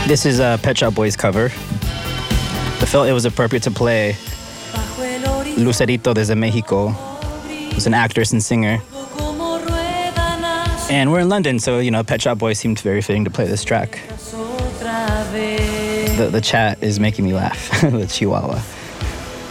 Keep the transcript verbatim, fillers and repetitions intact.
This is a Pet Shop Boys cover. I felt it was appropriate to play Lucerito desde Mexico. He's an actress and singer. And we're in London, so, you know, Pet Shop Boys seemed very fitting to play this track. The, the chat is making me laugh, the Chihuahua.